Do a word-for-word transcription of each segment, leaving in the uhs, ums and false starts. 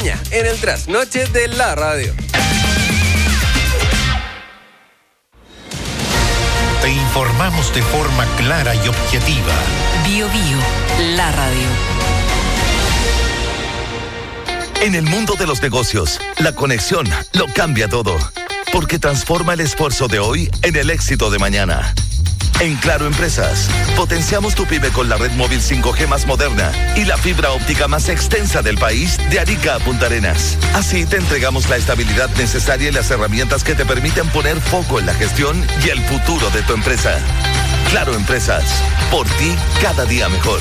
acompaña en el trasnoche de la radio. Te informamos de forma clara y objetiva. Bio Bio, la radio. En el mundo de los negocios, la conexión lo cambia todo, porque transforma el esfuerzo de hoy en el éxito de mañana. En Claro Empresas, potenciamos tu pyme con la red móvil cinco G más moderna y la fibra óptica más extensa del país, de Arica a Punta Arenas. Así te entregamos la estabilidad necesaria y las herramientas que te permiten poner foco en la gestión y el futuro de tu empresa. Claro Empresas, por ti cada día mejor.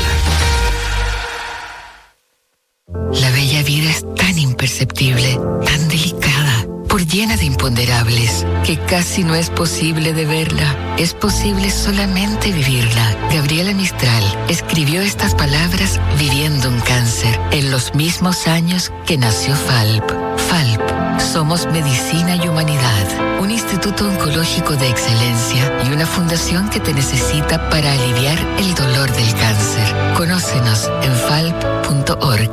La bella vida es tan imperceptible, tan delicada, por llena de imponderables, que casi no es posible de verla. Es posible solamente vivirla. Gabriela Mistral escribió estas palabras viviendo un cáncer, en los mismos años que nació F A L P. F A L P, somos medicina y humanidad, un instituto oncológico de excelencia y una fundación que te necesita para aliviar el dolor del cáncer. Conócenos en falp punto org.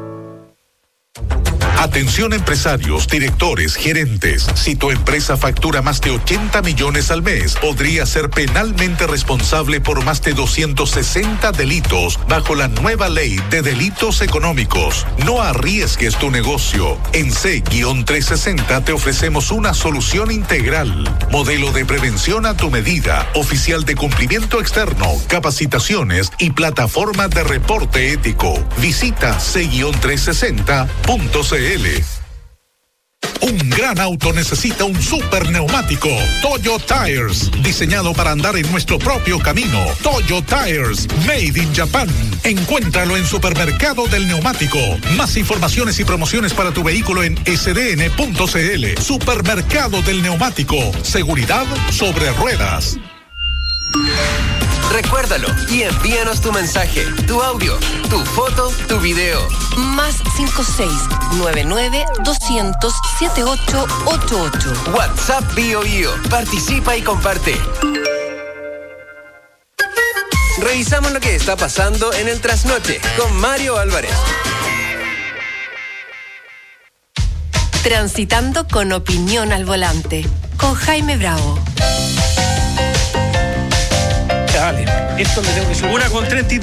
Atención empresarios, directores, gerentes. Si tu empresa factura más de ochenta millones al mes, podría ser penalmente responsable por más de doscientos sesenta delitos bajo la nueva ley de delitos económicos. No arriesgues tu negocio. En C trescientos sesenta te ofrecemos una solución integral. Modelo de prevención a tu medida, oficial de cumplimiento externo, capacitaciones y plataforma de reporte ético. Visita C trescientos sesenta punto c l. Un gran auto necesita un super neumático. Toyo Tires, diseñado para andar en nuestro propio camino. Toyo Tires, made in Japan. Encuéntralo en Supermercado del Neumático. Más informaciones y promociones para tu vehículo en s d n punto c l. Supermercado del Neumático. Seguridad sobre ruedas. Recuérdalo y envíanos tu mensaje, tu audio, tu foto, tu video. Más cinco seis nueve nueve doscientos setenta y ocho ochenta y ocho. WhatsApp Bio Bio. Participa y comparte. Revisamos lo que está pasando en el trasnoche con Mario Álvarez. Transitando con opinión al volante, con Jaime Bravo. Vale, esto me tengo que subir. Una con treinta y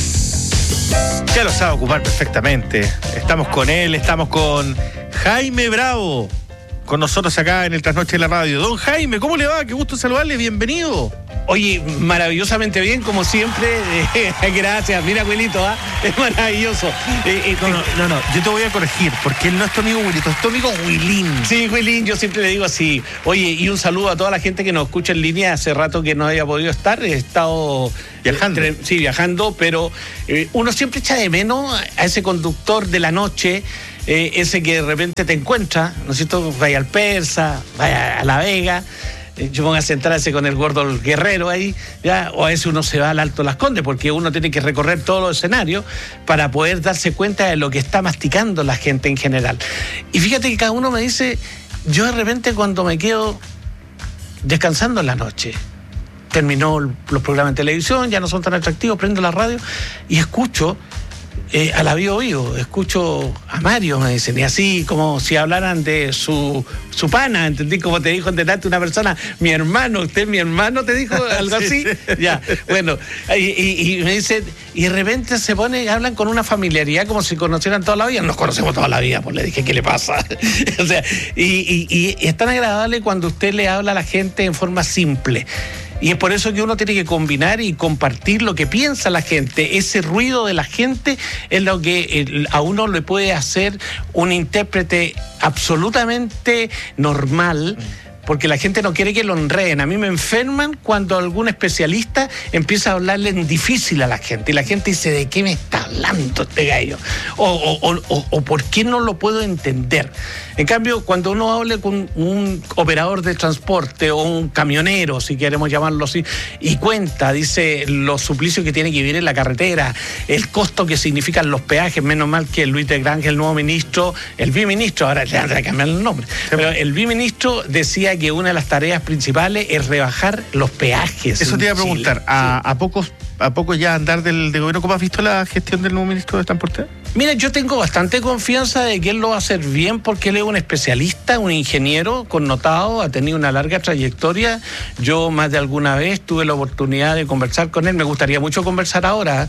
tres. Ya lo sabe ocupar perfectamente. Estamos con él, estamos con Jaime Bravo, con nosotros acá en el Trasnoche de la Radio. Don Jaime, ¿cómo le va? Qué gusto saludarle, bienvenido. Oye, maravillosamente bien, como siempre. Eh, gracias, mira, Wilito, ¿eh? Es maravilloso. Eh, eh, no, no, no, no, yo te voy a corregir, porque él no es tu amigo Wilito, es tu amigo Wilín. Sí, Wilín, yo siempre le digo así. Oye, y un saludo a toda la gente que nos escucha en línea. Hace rato que no había podido estar, he estado viajando. Entre, sí, viajando, pero eh, uno siempre echa de menos a ese conductor de la noche. Eh, ese que de repente te encuentra, ¿no es cierto? Vaya al Persa, vaya a La Vega. Yo pongo a sentarse con el gordo el guerrero ahí, ya, o a veces uno se va al Alto Las Condes, porque uno tiene que recorrer todos los escenarios para poder darse cuenta de lo que está masticando la gente en general. Y fíjate que cada uno me dice, yo de repente cuando me quedo descansando en la noche, terminó los programas de televisión, ya no son tan atractivos, prendo la radio y escucho Eh, a la Bio Bio, escucho a Mario, me dicen, y así como si hablaran de su, su pana, ¿entendí? Como te dijo en delante una persona, mi hermano, usted mi hermano, te dijo algo así, sí, sí. Ya, bueno, y, y, y me dicen, y de repente se pone, hablan con una familiaridad como si conocieran toda la vida, nos conocemos toda la vida, pues le dije, ¿qué le pasa? O sea, y, y, y es tan agradable cuando usted le habla a la gente en forma simple. Y es por eso que uno tiene que combinar y compartir lo que piensa la gente. Ese ruido de la gente es lo que a uno le puede hacer un intérprete absolutamente normal, porque la gente no quiere que lo enreden. A mí me enferman cuando algún especialista empieza a hablarle en difícil a la gente y la gente dice, ¿de qué me está hablando este gallo? O, o, o, o ¿por qué no lo puedo entender? En cambio, cuando uno hable con un operador de transporte o un camionero, si queremos llamarlo así, y cuenta, dice los suplicios que tiene que vivir en la carretera, el costo que significan los peajes, menos mal que Luis de Granja, el nuevo ministro, el biministro, ahora le van a cambiar el nombre, pero el biministro decía que una de las tareas principales es rebajar los peajes. Eso te iba a preguntar, Chile. ¿a, Sí. a pocos a poco ya andar del de gobierno, cómo has visto la gestión del nuevo ministro de Transporte? Mira, yo tengo bastante confianza de que él lo va a hacer bien porque él es un especialista, un ingeniero connotado, ha tenido una larga trayectoria. Yo más de alguna vez tuve la oportunidad de conversar con él. Me gustaría mucho conversar ahora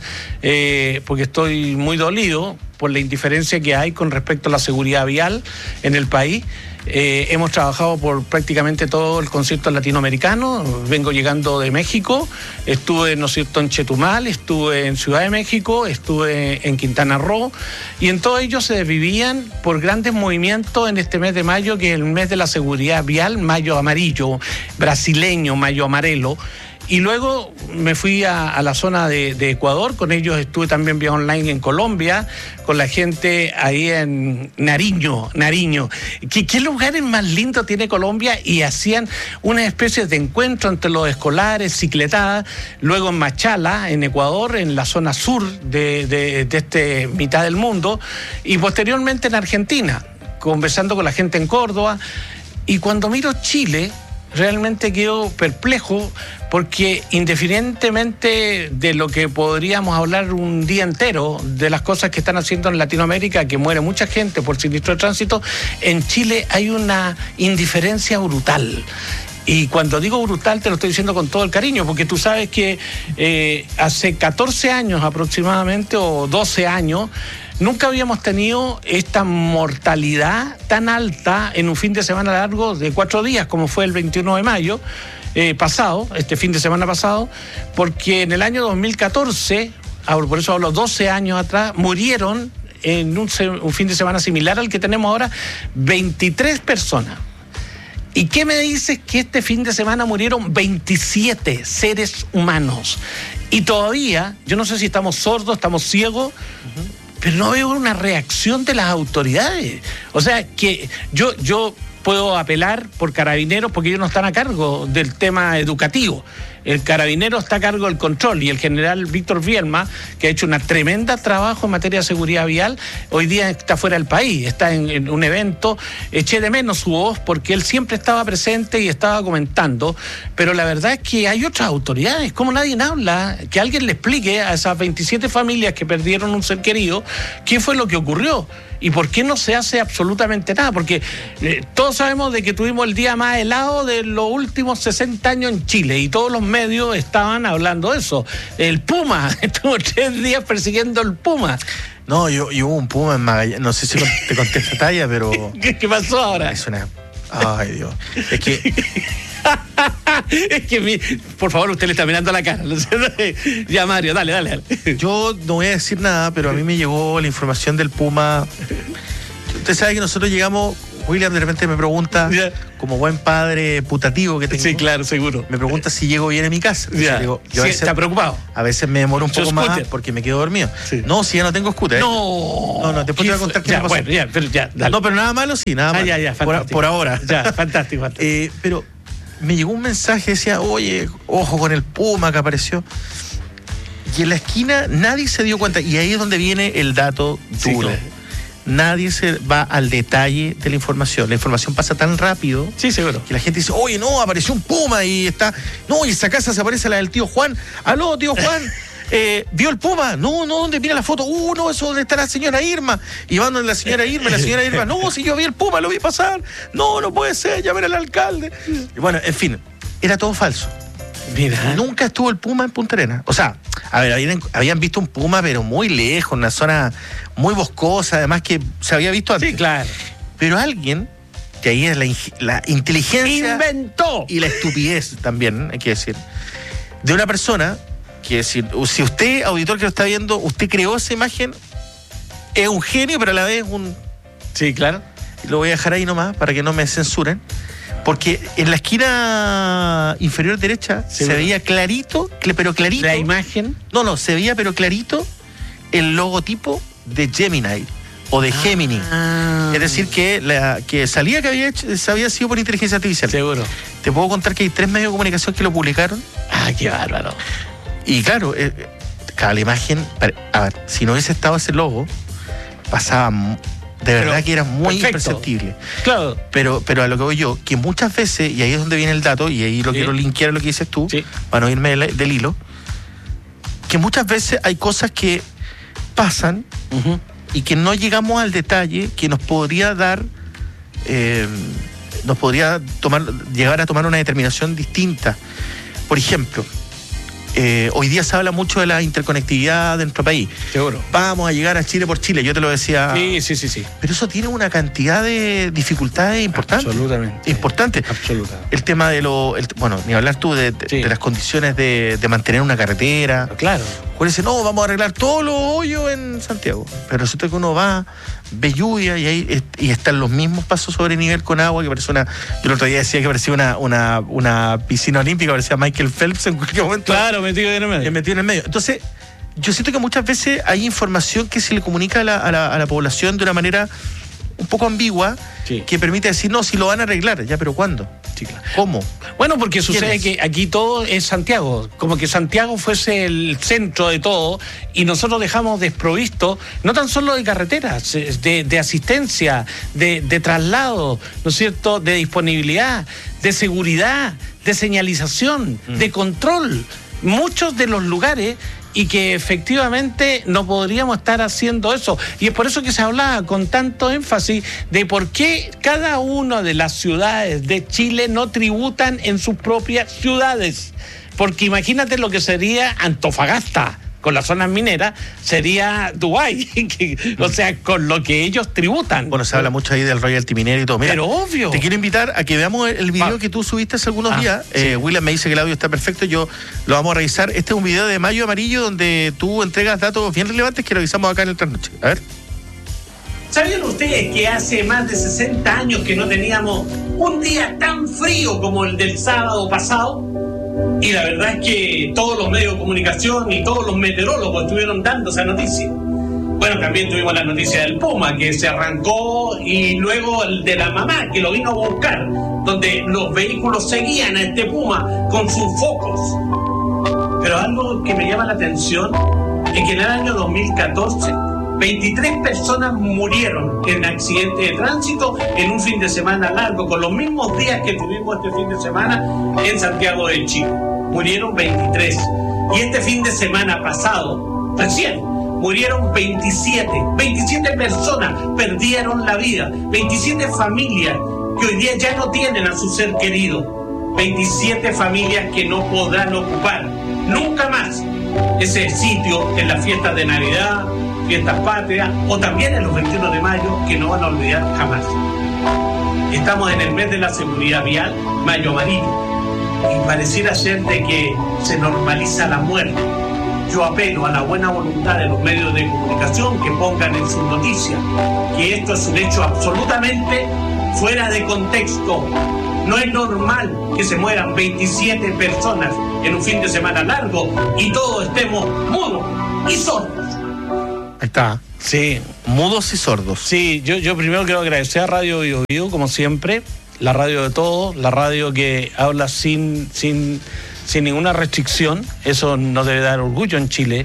eh, porque estoy muy dolido por la indiferencia que hay con respecto a la seguridad vial en el país. Eh, hemos trabajado por prácticamente todo el concierto latinoamericano. Vengo llegando de México, estuve, ¿no es cierto?, en Chetumal, estuve en Ciudad de México, estuve en Quintana Roo, y en todo ello se desvivían por grandes movimientos en este mes de mayo, que es el mes de la seguridad vial, mayo amarillo, brasileño, mayo amarelo. Y luego me fui a, a la zona de, de Ecuador, con ellos estuve también vía online en Colombia, con la gente ahí en Nariño, Nariño. ¿Qué, qué lugares más lindos tiene Colombia? Y hacían una especie de encuentro entre los escolares, cicletadas, luego en Machala, en Ecuador, en la zona sur de, de, de este mitad del mundo, y posteriormente en Argentina, conversando con la gente en Córdoba. Y cuando miro Chile, realmente quedo perplejo porque independientemente de lo que podríamos hablar un día entero de las cosas que están haciendo en Latinoamérica, que muere mucha gente por sinistro de tránsito, en Chile hay una indiferencia brutal. Y cuando digo brutal te lo estoy diciendo con todo el cariño, porque tú sabes que eh, hace catorce años aproximadamente, o doce años, nunca habíamos tenido esta mortalidad tan alta en un fin de semana largo de cuatro días, como fue el veintiuno de mayo eh, pasado, este fin de semana pasado, porque en el año dos mil catorce, por eso hablo doce años atrás, murieron en un, un fin de semana similar al que tenemos ahora, veintitrés personas. ¿Y qué me dices? Que este fin de semana murieron veintisiete seres humanos. Y todavía, yo no sé si estamos sordos, estamos ciegos, uh-huh, pero no veo una reacción de las autoridades. O sea, que yo, yo puedo apelar por Carabineros porque ellos no están a cargo del tema educativo. El Carabinero está a cargo del control, y el general Víctor Vielma, que ha hecho un tremendo trabajo en materia de seguridad vial, hoy día está fuera del país, está en, en un evento. Eché de menos su voz porque él siempre estaba presente y estaba comentando, pero la verdad es que hay otras autoridades, como nadie habla, que alguien le explique a esas veintisiete familias que perdieron un ser querido qué fue lo que ocurrió. ¿Y por qué no se hace absolutamente nada? Porque eh, todos sabemos de que tuvimos el día más helado de los últimos sesenta años en Chile, y todos los medios estaban hablando de eso. El Puma, estuvo tres días persiguiendo el Puma. No, yo, yo hubo un Puma en Magallanes, no sé si te conté esta talla, pero... ¿Qué, qué pasó ahora? Es una... Ay, Dios. Es que... es que, mi... por favor, usted le está mirando la cara. Ya, Mario, dale, dale, dale. Yo no voy a decir nada, pero a mí me llegó la información del Puma. Usted sabe que nosotros llegamos... William de repente me pregunta, yeah, como buen padre putativo que tengo. Sí, claro, seguro. Me pregunta si llego bien a mi casa. Yeah. Digo, yo sí, a veces, ¿está preocupado? A veces me demoro un Yo poco scooter. más porque me quedo dormido. Sí. No, si ya no tengo scooter. No. No, no, después te voy a contar qué ya, me pasó. Bueno, ya, pero ya, dale. No, pero nada malo, sí, nada ah, malo. Ya, ya, fantástico. Por, por ahora. Ya, fantástico, fantástico. Eh, pero me llegó un mensaje, decía, oye, ojo con el Puma que apareció. Y en la esquina nadie se dio cuenta. Y ahí es donde viene el dato duro. Sí, claro. Nadie se va al detalle de la información. La información pasa tan rápido, sí, seguro, que la gente dice, oye, no, apareció un Puma y está... No, y esa casa se aparece la del tío Juan. Aló, tío Juan, eh, ¿vio el Puma? No, no, ¿dónde? Mira la foto. Uh, no, eso donde está la señora Irma. Y van donde la señora Irma, la señora Irma, no, si yo vi el Puma, lo vi pasar. No, no puede ser, llamé al alcalde. Y bueno, en fin, era todo falso. Mira. Nunca estuvo el Puma en Punta Arenas. O sea, a ver, habían, habían visto un Puma, pero muy lejos, en una zona muy boscosa, además que se había visto antes. Sí, claro. Pero alguien, que ahí es la, la inteligencia... ¡Inventó! Y la estupidez también, hay que decir, de una persona que si, si usted, auditor que lo está viendo, usted creó esa imagen, es un genio, pero a la vez un... Sí, claro. Lo voy a dejar ahí nomás para que no me censuren. Porque en la esquina inferior derecha sí, se bueno. veía clarito, pero clarito. ¿La imagen? No, no, se veía pero clarito el logotipo de Gemini o de Gemini. Ah. Es decir, que la que salía que había hecho, se había sido por inteligencia artificial. Seguro. Te puedo contar que hay tres medios de comunicación que lo publicaron. Ah, qué bárbaro. Y claro, eh, cada la imagen, a ver, si no hubiese estado ese logo, pasaba... De verdad pero, que era muy perfecto. Imperceptible. Claro. Pero, pero a lo que voy yo, que muchas veces, y ahí es donde viene el dato, y ahí lo sí. quiero linkear a lo que dices tú, sí. para no irme del, del hilo, que muchas veces hay cosas que pasan, uh-huh. y que no llegamos al detalle que nos podría dar, eh, nos podría tomar, llegar a tomar una determinación distinta. Por ejemplo, Eh, hoy día se habla mucho de la interconectividad de nuestro país. Seguro. Vamos a llegar a Chile por Chile, yo te lo decía. Sí, sí, sí, sí. Pero eso tiene una cantidad de dificultades importantes. Absolutamente. Importantes. Absolutamente. El tema de lo. El, bueno, ni hablar tú de, de, sí. de las condiciones de, de mantener una carretera. Claro. Cuál dice, no, vamos a arreglar todos los hoyos en Santiago. Pero resulta que uno va, ve lluvia y ahí y están los mismos pasos sobre nivel con agua que parece una. Yo el otro día decía que parecía una, una, una piscina olímpica, parecía Michael Phelps en cualquier momento. Claro, metido en el medio. Metido en el medio. Entonces, yo siento que muchas veces hay información que se le comunica a la, a la, a la población de una manera un poco ambigua, sí. que permite decir, no, si lo van a arreglar, ya, pero ¿cuándo? Sí, claro. ¿Cómo? Bueno, porque sucede que aquí todo es Santiago, como que Santiago fuese el centro de todo y nosotros dejamos desprovisto, no tan solo de carreteras, de, de asistencia, de, de traslado, ¿no es cierto?, de disponibilidad, de seguridad, de señalización, mm. de control, muchos de los lugares, y que efectivamente no podríamos estar haciendo eso. Y es por eso que se hablaba con tanto énfasis de por qué cada una de las ciudades de Chile no tributan en sus propias ciudades. Porque imagínate lo que sería Antofagasta con las zonas mineras, sería Dubái, o sea, con lo que ellos tributan. Bueno, se habla mucho ahí del royalty minero y todo. Mira, pero obvio. Te quiero invitar a que veamos el video ah. que tú subiste hace algunos ah, días. Sí. Eh, William me dice que el audio está perfecto, yo lo vamos a revisar. Este es un video de Mayo Amarillo donde tú entregas datos bien relevantes que revisamos acá en el Trasnoche. A ver. ¿Sabían ustedes que hace más de sesenta años que no teníamos un día tan frío como el del sábado pasado? Y la verdad es que todos los medios de comunicación y todos los meteorólogos estuvieron dando esa noticia. Bueno, también tuvimos la noticia del Puma, que se arrancó, y luego el de la mamá, que lo vino a buscar, donde los vehículos seguían a este Puma con sus focos. Pero algo que me llama la atención es que en el año dos mil catorce, veintitrés personas murieron en accidentes de tránsito en un fin de semana largo, con los mismos días que tuvimos este fin de semana en Santiago de Chile. Murieron veintitrés. Y este fin de semana pasado, recién, murieron veintisiete. veintisiete personas perdieron la vida. veintisiete familias que hoy día ya no tienen a su ser querido. veintisiete familias que no podrán ocupar nunca más ese sitio en las fiestas de Navidad, fiestas patrias, o también en los veintiuno de mayo, que no van a olvidar jamás. Estamos en el mes de la seguridad vial, Mayo Amarillo, y pareciera ser de que se normaliza la muerte. Yo apelo a la buena voluntad de los medios de comunicación que pongan en sus noticias que esto es un hecho absolutamente fuera de contexto. No es normal que se mueran veintisiete personas en un fin de semana largo y todos estemos mudos y sordos. Ahí está. Sí. Mudos y sordos. Sí, yo, yo primero quiero agradecer a Radio Bio Bio, como siempre, la radio de todos, la radio que habla sin, sin, sin ninguna restricción. Eso nos debe dar orgullo en Chile.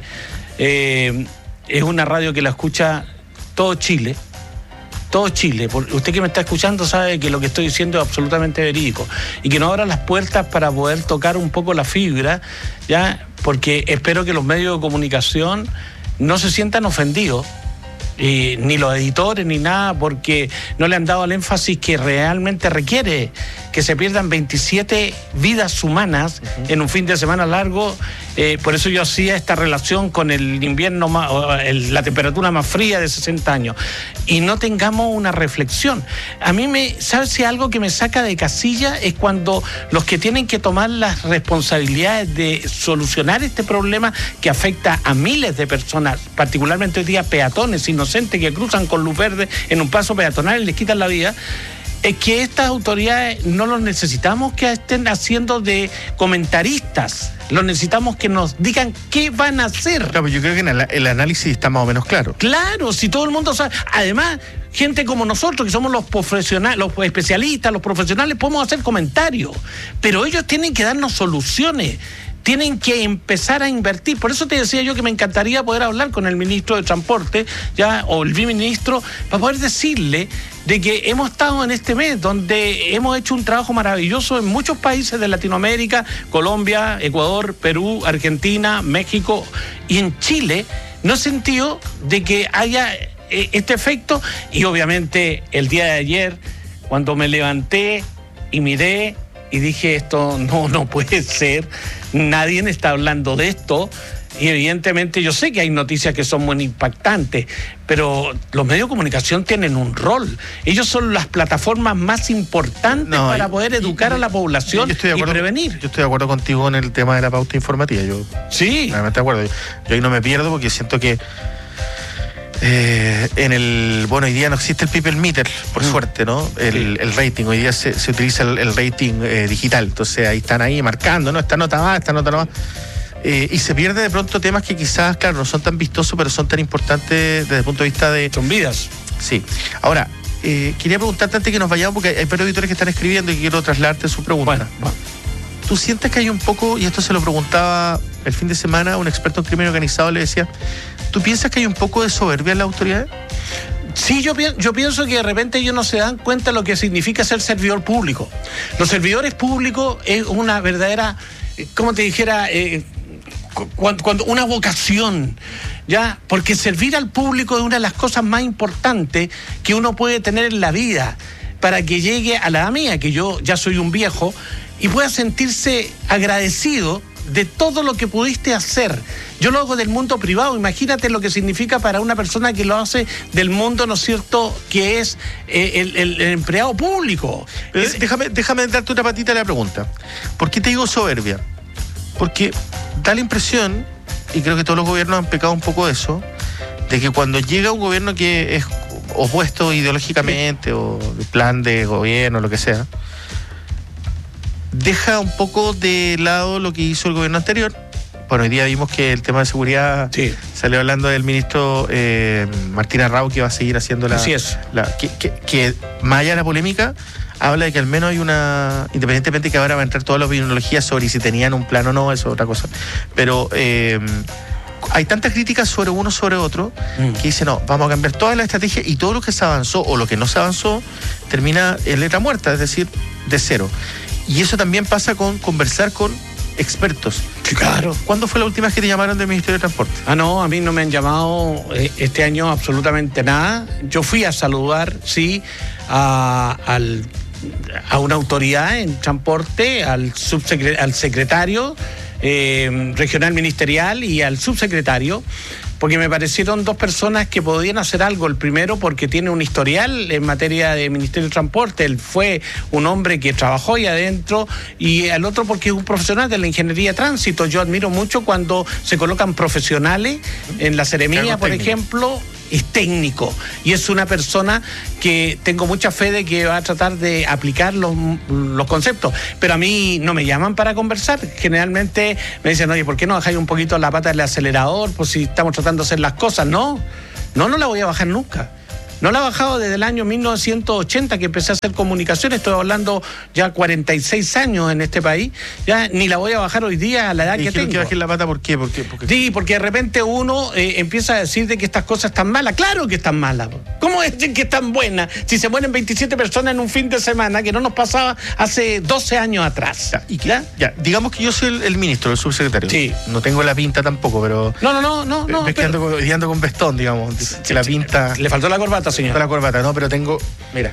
Eh, es una radio que la escucha todo Chile. Todo Chile. Usted que me está escuchando sabe que lo que estoy diciendo es absolutamente verídico. Y que nos abra las puertas para poder tocar un poco la fibra, ¿ya? Porque espero que los medios de comunicación no se sientan ofendidos, eh, ni los editores ni nada, porque no le han dado el énfasis que realmente requiere, que se pierdan veintisiete vidas humanas uh-huh. en un fin de semana largo. Eh, por eso yo hacía esta relación con el invierno más, el, la temperatura más fría de sesenta años, y no tengamos una reflexión. A mí me, ¿sabes si algo que me saca de casilla? Es cuando los que tienen que tomar las responsabilidades de solucionar este problema que afecta a miles de personas, particularmente hoy día peatones inocentes que cruzan con luz verde en un paso peatonal y les quitan la vida. Es que estas autoridades no los necesitamos que estén haciendo de comentaristas, los necesitamos que nos digan qué van a hacer. Claro, yo creo que en el, el análisis está más o menos claro. Claro, si todo el mundo sabe. Además, gente como nosotros, que somos los profesionales, los especialistas, los profesionales, podemos hacer comentarios, pero ellos tienen que darnos soluciones. Tienen que empezar a invertir. Por eso te decía yo que me encantaría poder hablar con el ministro de Transporte, ya, o el viceministro, para poder decirle de que hemos estado en este mes donde hemos hecho un trabajo maravilloso en muchos países de Latinoamérica, Colombia, Ecuador, Perú, Argentina, México, y en Chile no he sentido de que haya eh, este efecto. Y obviamente el día de ayer, cuando me levanté y miré y dije, esto no, no puede ser, nadie está hablando de esto. Y evidentemente yo sé que hay noticias que son muy impactantes, pero los medios de comunicación tienen un rol. Ellos son las plataformas más importantes no, para poder y, educar y, a la población y acuerdo, prevenir. Yo estoy de acuerdo contigo en el tema de la pauta informativa. Yo sí. Realmente de acuerdo. Yo, yo ahí no me pierdo porque siento que eh, en el... Bueno, hoy día no existe el people meter, por mm. suerte, ¿no? El, sí. el rating. Hoy día se, se utiliza el, el rating eh, digital. Entonces ahí están ahí marcando, ¿no? Esta nota va, esta nota no va. Eh, y se pierde de pronto temas que quizás, claro, no son tan vistosos, pero son tan importantes desde el punto de vista de... Son vidas. Sí. Ahora, eh, quería preguntarte antes que nos vayamos, porque hay varios auditores que están escribiendo y quiero trasladarte su pregunta. Bueno, bueno. ¿Tú sientes que hay un poco, y esto se lo preguntaba el fin de semana a un experto en crimen organizado, le decía, ¿tú piensas que hay un poco de soberbia en las autoridades? Sí, yo, yo pienso que de repente ellos no se dan cuenta de lo que significa ser servidor público. Los servidores públicos es una verdadera, como te dijera... Eh, Cuando, cuando una vocación, ya, porque servir al público es una de las cosas más importantes que uno puede tener en la vida para que llegue a la edad mía, que yo ya soy un viejo, y pueda sentirse agradecido de todo lo que pudiste hacer. Yo lo hago del mundo privado, imagínate lo que significa para una persona que lo hace del mundo, ¿no es cierto?, que es eh, el, el, el empleado público. Es, déjame, déjame darte una patita a la pregunta. ¿Por qué te digo soberbia? Porque da la impresión, y creo que todos los gobiernos han pecado un poco de eso, de que cuando llega un gobierno que es opuesto ideológicamente o de plan de gobierno, lo que sea, deja un poco de lado lo que hizo el gobierno anterior. Bueno, hoy día vimos que el tema de seguridad sí. salió hablando del ministro eh, Martín Arrau, que va a seguir haciendo la... Así es. La, que, que, que más allá de la polémica, habla de que al menos hay una, independientemente que ahora va a entrar toda la opiniología sobre si tenían un plan o no, eso es otra cosa, pero eh, hay tantas críticas sobre uno sobre otro mm. que dicen, no, vamos a cambiar toda la estrategia y todo lo que se avanzó o lo que no se avanzó termina en letra muerta, es decir, de cero. Y eso también pasa con conversar con expertos. Claro. ¿Cuándo fue la última vez que te llamaron del Ministerio de Transporte? Ah, no, a mí no me han llamado eh, este año absolutamente nada. Yo fui a saludar, sí, a, al, a una autoridad en transporte, al, subsecre- al secretario eh, regional ministerial y al subsecretario, porque me parecieron dos personas que podían hacer algo. El primero porque tiene un historial en materia de Ministerio de Transporte, él fue un hombre que trabajó ahí adentro, y el otro porque es un profesional de la ingeniería de tránsito. Yo admiro mucho cuando se colocan profesionales en la Seremía, por ejemplo, es técnico, y es una persona que tengo mucha fe de que va a tratar de aplicar los, los conceptos, pero a mí no me llaman para conversar. Generalmente me dicen, oye, ¿por qué no bajáis un poquito la pata del acelerador? Pues si estamos tratando de hacer las cosas. No, no, no la voy a bajar nunca. No la he bajado desde el año mil novecientos ochenta que empecé a hacer comunicaciones. Estoy hablando ya cuarenta y seis años en este país. Ya ni la voy a bajar hoy día a la edad que tengo. que bajes la pata, ¿por qué? ¿Por qué? Porque... Sí, porque de repente uno eh, empieza a decir de que estas cosas están malas. Claro que están malas. ¿Cómo decir que están buenas si se mueren veintisiete personas en un fin de semana que no nos pasaba hace doce años atrás? Ya, ¿y qué? ¿Ya? Ya, digamos que yo soy el, el ministro, el subsecretario. Sí. No tengo la pinta tampoco, pero... No, no, no, no. no ves pero... que ando, ando con vestón, digamos. Que la pinta... Le faltó la corbata, señor. Le faltó la corbata, no, pero tengo... Mira.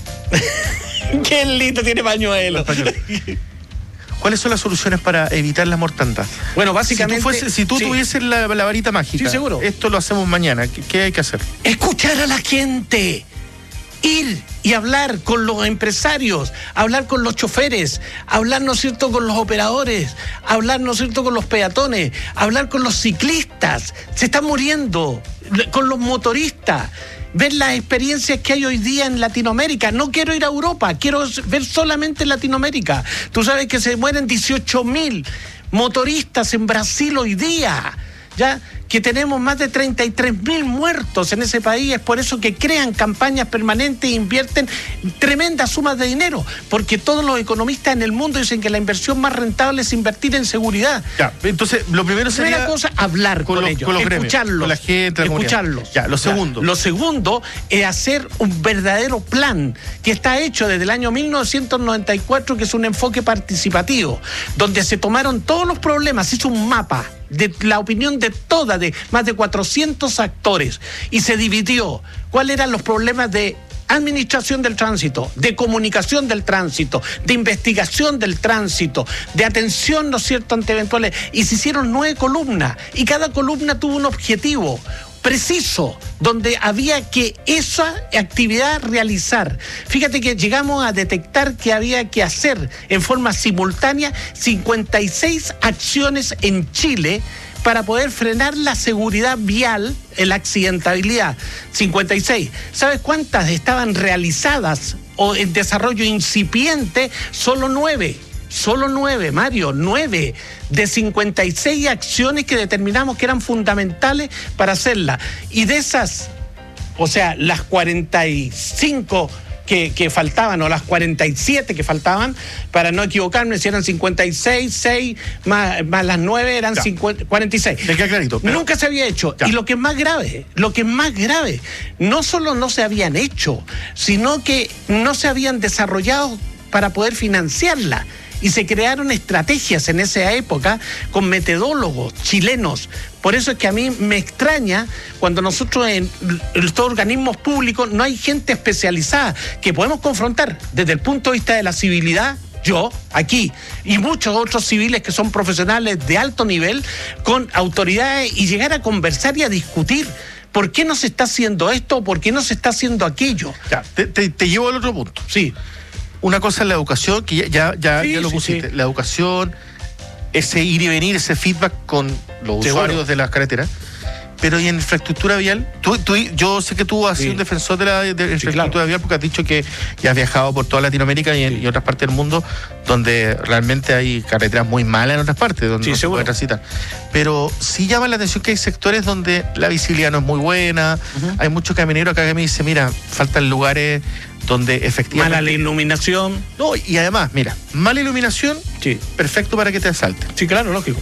Qué lindo, tiene pañuelo. ¿Cuáles son las soluciones para evitar la mortandad? Bueno, básicamente... Si tú, fuese, si tú sí. tuvieses la, la varita mágica, sí, seguro. Esto lo hacemos mañana, ¿qué, qué hay que hacer? Escuchar a la gente. Ir y hablar con los empresarios, hablar con los choferes, hablar, ¿no es cierto?, con los operadores, hablar, ¿no es cierto?, con los peatones, hablar con los ciclistas, se están muriendo, con los motoristas, ver las experiencias que hay hoy día en Latinoamérica. No quiero ir a Europa, quiero ver solamente Latinoamérica. Tú sabes que se mueren dieciocho mil motoristas en Brasil hoy día, ya que tenemos más de treinta y tres mil muertos en ese país. Es por eso que crean campañas permanentes e invierten tremendas sumas de dinero, porque todos los economistas en el mundo dicen que la inversión más rentable es invertir en seguridad. Ya, entonces lo primero sería... Primera cosa, hablar con, con los, ellos, con los escucharlos, gremios, con la gente, la escucharlos. Ya, lo segundo. Ya, lo segundo es hacer un verdadero plan que está hecho desde el año mil novecientos noventa y cuatro, que es un enfoque participativo, donde se tomaron todos los problemas, se hizo un mapa de la opinión de todas ayuda de más de cuatrocientos actores y se dividió cuáles eran los problemas de administración del tránsito, de comunicación del tránsito, de investigación del tránsito, de atención, ¿no es cierto?, ante eventuales. Y se hicieron nueve columnas y cada columna tuvo un objetivo preciso, donde había que esa actividad realizar. Fíjate que llegamos a detectar que había que hacer en forma simultánea cincuenta y seis acciones en Chile para poder frenar la seguridad vial, la accidentabilidad. cincuenta y seis. ¿Sabes cuántas estaban realizadas o en desarrollo incipiente? Solo nueve. Solo nueve, Mario, nueve de cincuenta y seis acciones que determinamos que eran fundamentales para hacerla. Y de esas, o sea, las cuarenta y cinco que, que faltaban, o las cuarenta y siete que faltaban, para no equivocarme, si eran cincuenta y seis, seis, más, más las nueve eran cincuenta, cuarenta y seis. Me queda clarito. Pero... Nunca se había hecho. Ya. Y lo que es más grave, lo que es más grave, no solo no se habían hecho, sino que no se habían desarrollado para poder financiarla. Y se crearon estrategias en esa época con metodólogos chilenos. Por eso es que a mí me extraña cuando nosotros en estos organismos públicos no hay gente especializada que podemos confrontar desde el punto de vista de la civilidad. Yo, aquí, y muchos otros civiles que son profesionales de alto nivel, con autoridades, y llegar a conversar y a discutir. ¿Por qué no se está haciendo esto? ¿Por qué no se está haciendo aquello? Ya, te, te, te llevo al otro punto. Sí. Una cosa es la educación, que ya, ya, ya, Sí, ya lo sí, pusiste. sí. La educación, ese ir y venir, ese feedback con los Seguro. usuarios de las carreteras. Pero y en infraestructura vial, tú, tú, yo sé que tú has Sí. sido un defensor de la de infraestructura claro. vial porque has dicho que ya has viajado por toda Latinoamérica y, en, y otras partes del mundo donde realmente hay carreteras muy malas en otras partes donde Sí, no se seguro. puede transitar. Pero sí llama la atención que hay sectores donde la visibilidad no es muy buena, Uh-huh. hay muchos camineros acá que me dicen, mira, faltan lugares donde efectivamente... Mala la iluminación. No, y además, mira, mala iluminación, Sí. perfecto para que te asalten. Sí, claro, lógico.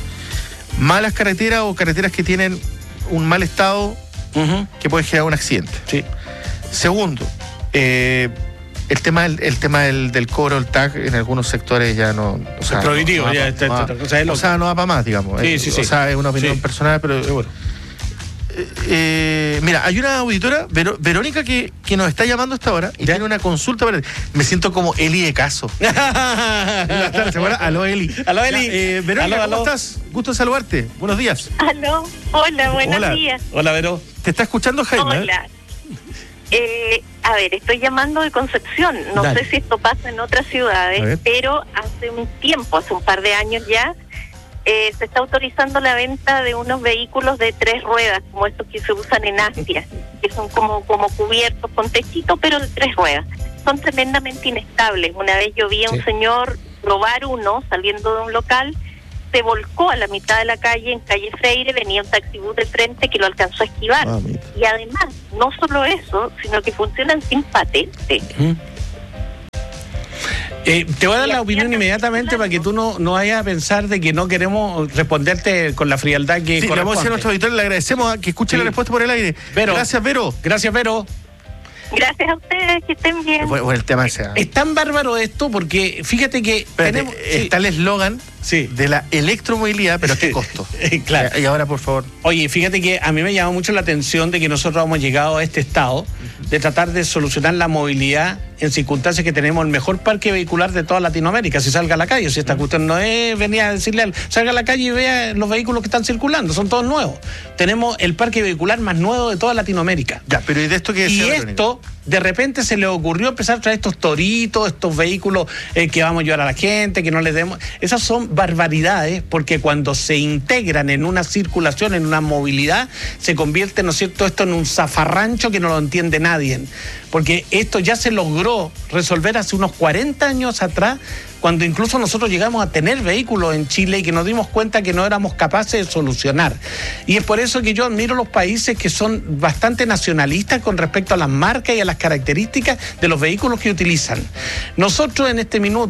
Malas carreteras o carreteras que tienen un mal estado Uh-huh. que puede generar un accidente. Sí. Segundo, eh, el tema del, el tema del, del cobro, el tag, en algunos sectores ya no... O sea, Es prohibitivo, no, no ya va está- pa- está- no va- o sea, es lo- o sea, no va para más, digamos. Sí, Eh, sí, o sí. sea, es una opinión Sí. personal, pero... Seguro. Eh, eh, mira, hay una auditora, Vero- Verónica, que, que nos está llamando hasta ahora y ¿Ya? tiene una consulta para ti. Me siento como Eli de caso. ¿Se acuerdan? Aló, Eli. Aló, Eli. Ya, eh, Verónica, Aló, ¿cómo aló. estás? Gusto en saludarte. Buenos días. Aló, hola, buenos Hola. días. Hola, Vero. ¿Te está escuchando Jaime? Hola. Eh, a ver, estoy llamando de Concepción. No Dale. sé si esto pasa en otras A ver. ciudades, pero hace un tiempo, hace un par de años ya, eh, se está autorizando la venta de unos vehículos de tres ruedas, como estos que se usan en Asia, que son como, como cubiertos con techito, pero de tres ruedas. Son tremendamente inestables. Una vez yo vi a un Sí. señor robar uno saliendo de un local, se volcó a la mitad de la calle, en calle Freire, venía un taxibús de frente que lo alcanzó a esquivar. Ah, mira. Y además, no solo eso, sino que funcionan sin patente. Eh, te voy a dar Y la aquí opinión anda inmediatamente circulando. para que tú no, no vayas a pensar de que no queremos responderte con la frialdad que Sí, le vamos a decir a corresponde. nuestro auditor, le agradecemos a que escuche Sí. la respuesta por el aire. Vero. Gracias, Vero. Gracias, Vero. Gracias a ustedes, que estén bien. Bueno, bueno, el tema ese. Es tan bárbaro esto porque fíjate que Espérate, tenemos... sí. está el eslogan Sí. de la electromovilidad, pero ¿a qué costo? Claro. Y ahora, por favor. Oye, fíjate que a mí me llamó mucho la atención de que nosotros hemos llegado a este estado de tratar de solucionar la movilidad en circunstancias que tenemos el mejor parque vehicular de toda Latinoamérica. Si salga a la calle, si esta cuestión no es venir a decirle al, salga a la calle y vea los vehículos que están circulando, son todos nuevos. Tenemos el parque vehicular más nuevo de toda Latinoamérica. Ya, pero ¿y de esto qué Y decía esto, de repente se le ocurrió empezar a traer estos toritos, estos vehículos eh, que vamos a llevar a la gente, que no les demos. Esas son barbaridades, porque cuando se integran en una circulación, en una movilidad, se convierte, ¿no es cierto?, esto en un zafarrancho que no lo entiende nadie. Porque esto ya se logró resolver hace unos cuarenta años atrás, cuando incluso nosotros llegamos a tener vehículos en Chile y que nos dimos cuenta que no éramos capaces de solucionar. Y es por eso que yo admiro los países que son bastante nacionalistas con respecto a las marcas y a las características de los vehículos que utilizan. Nosotros en este minuto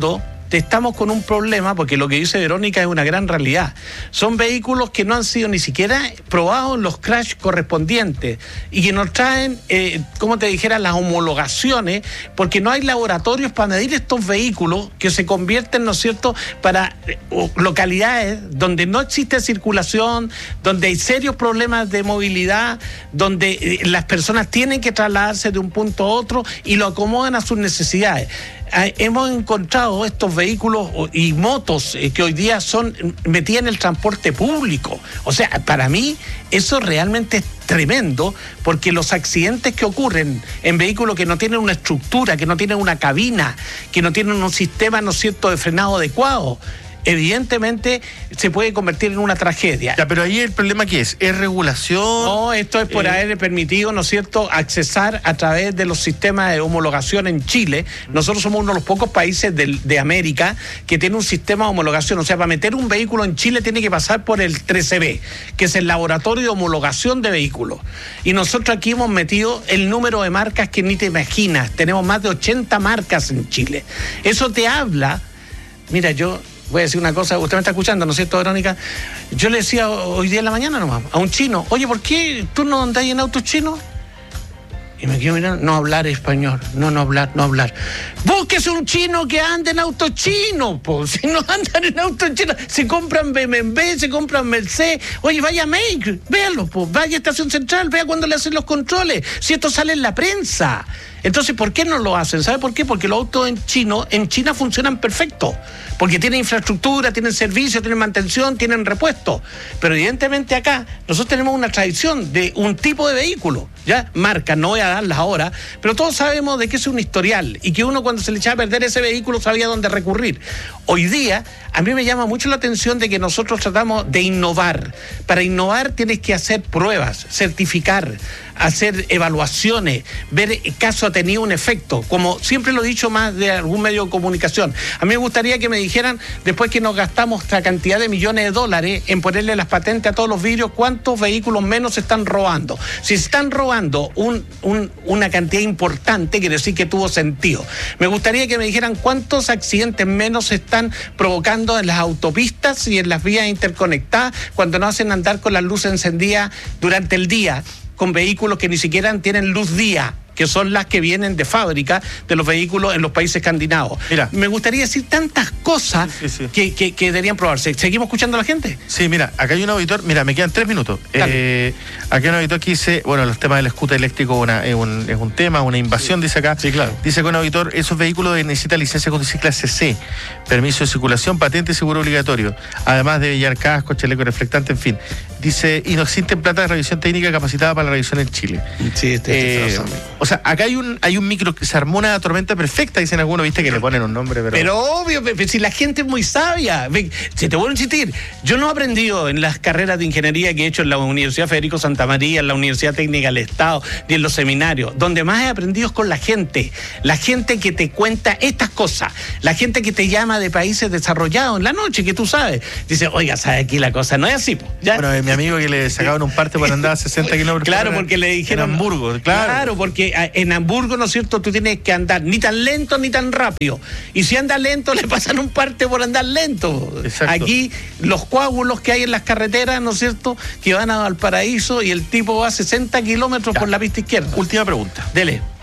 estamos con un problema, porque lo que dice Verónica es una gran realidad. Son vehículos que no han sido ni siquiera probados en los crash correspondientes y que nos traen, eh, como te dijera, las homologaciones, porque no hay laboratorios para medir estos vehículos que se convierten, ¿no es cierto?, para eh, localidades donde no existe circulación, donde hay serios problemas de movilidad, donde eh, las personas tienen que trasladarse de un punto a otro y lo acomodan a sus necesidades. Hemos encontrado estos vehículos y motos que hoy día son metidas en el transporte público. O sea, para mí eso realmente es tremendo, porque los accidentes que ocurren en vehículos que no tienen una estructura, que no tienen una cabina, que no tienen un sistema, ¿no es cierto?, de frenado adecuado, evidentemente se puede convertir en una tragedia. Ya, pero ahí el problema ¿qué es? ¿Es regulación? No, esto es por eh... haber permitido, ¿no es cierto?, accesar a través de los sistemas de homologación en Chile. Nosotros somos uno de los pocos países de, de América que tiene un sistema de homologación. O sea, para meter un vehículo en Chile tiene que pasar por el trece B, que es el laboratorio de homologación de vehículos. Y nosotros aquí hemos metido el número de marcas que ni te imaginas. Tenemos más de ochenta marcas en Chile. Eso te habla, mira, yo... voy a decir una cosa, usted me está escuchando, ¿no es cierto, Verónica? Yo le decía hoy día en la mañana nomás a un chino, oye, ¿por qué tú no andás en autos chinos? Y me quedo mirando, no hablar español, no, no hablar, no hablar. Búsquese un chino que ande en autos chinos, pues, si no andan en autos chinos, se compran B M W, se compran Mercedes, oye, vaya a Make, véanlo, pues, vaya a Estación Central, vea cuando le hacen los controles, si esto sale en la prensa. Entonces, ¿por qué no lo hacen? ¿Sabe por qué? Porque los autos en chino, en China funcionan perfecto, porque tienen infraestructura, tienen servicio, tienen mantención, tienen repuesto. Pero evidentemente acá nosotros tenemos una tradición de un tipo de vehículo, ya, marca, no voy a darlas ahora, pero todos sabemos de que es un historial y que uno cuando se le echaba a perder ese vehículo sabía dónde recurrir. Hoy día, a mí me llama mucho la atención de que nosotros tratamos de innovar. Para innovar tienes que hacer pruebas, certificar, hacer evaluaciones, ver caso ha tenido un efecto, como siempre lo he dicho más de algún medio de comunicación. A mí me gustaría que me dijeran, después que nos gastamos esta cantidad de millones de dólares en ponerle las patentes a todos los vidrios, ¿cuántos vehículos menos se están robando? Si se están robando un, un, una cantidad importante, quiere decir que tuvo sentido. Me gustaría que me dijeran cuántos accidentes menos se están provocando en las autopistas y en las vías interconectadas cuando nos hacen andar con las luces encendidas durante el día, con vehículos que ni siquiera tienen luz día, que son las que vienen de fábrica de los vehículos en los países escandinavos. Mira, me gustaría decir tantas cosas sí, sí, sí. Que, que, que deberían probarse. ¿Seguimos escuchando a la gente? Sí, mira, acá hay un auditor, mira, me quedan tres minutos. Eh, acá hay un auditor que dice, bueno, los temas del scooter eléctrico una, es, un, es un tema, una invasión, sí. Dice acá. Sí, claro. Dice que un auditor, esos vehículos necesitan licencia de conducir clase C, permiso de circulación, patente y seguro obligatorio, además de llevar casco, chaleco reflectante, en fin. Dice, y no existen plata de revisión técnica capacitada para la revisión en Chile. Sí, este, este eh, o sea, acá hay un hay un micro, se armó una tormenta perfecta, dicen algunos, viste que le ponen un nombre, pero... Pero obvio, pero si la gente es muy sabia. Si te vuelvo a insistir, yo no he aprendido en las carreras de ingeniería que he hecho en la Universidad Federico Santa María, en la Universidad Técnica del Estado, ni en los seminarios. Donde más he aprendido es con la gente. La gente que te cuenta estas cosas. La gente que te llama de países desarrollados en la noche, que tú sabes. Dice, oiga, ¿sabes? Aquí la cosa no es así, ¿ya? Bueno, mi amigo que le sacaban un parte por andar a sesenta kilómetros. Claro, porque le dijeron... En Hamburgo, claro. Claro, porque en Hamburgo, ¿no es cierto?, tú tienes que andar ni tan lento ni tan rápido. Y si andas lento, le pasan un parte por andar lento. Exacto. Aquí, los coágulos que hay en las carreteras, ¿no es cierto?, que van a Valparaíso y el tipo va a sesenta kilómetros por la pista izquierda. Última pregunta. Dele.